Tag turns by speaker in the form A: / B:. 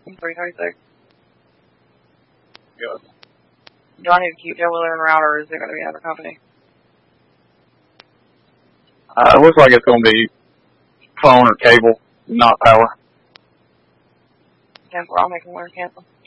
A: 336.
B: Good.
A: Do I need to keep Joe Wheeler en route, or is it going to be another company?
B: It looks like it's going to be phone or cable, not power.
A: Cancel. I'll make him cancel.